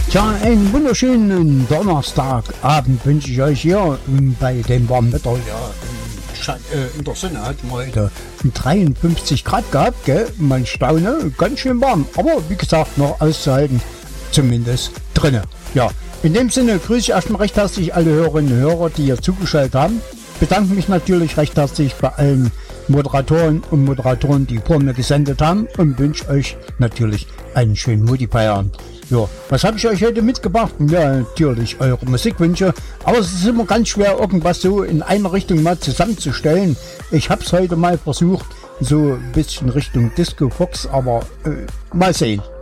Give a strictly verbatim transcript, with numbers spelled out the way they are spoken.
Tja, einen wunderschönen Donnerstagabend wünsche ich euch hier bei dem warmen Wetter. Ja, in der Sonne hat man heute dreiundfünfzig Grad gehabt, gell? Man staune, ganz schön warm. Aber wie gesagt, noch auszuhalten, zumindest drinnen. Ja, in dem Sinne grüße ich erstmal recht herzlich alle Hörerinnen und Hörer, die hier zugeschaltet haben. Bedanke mich natürlich recht herzlich bei allen Moderatoren und Moderatoren, die vor mir gesendet haben, und wünsche euch natürlich einen schönen Multiplayer. Ja, was habe ich euch heute mitgebracht? Ja, natürlich eure Musikwünsche, aber es ist immer ganz schwer, irgendwas so in einer Richtung mal zusammenzustellen. Ich habe es heute mal versucht, so ein bisschen Richtung Disco Fox, aber äh, mal sehen.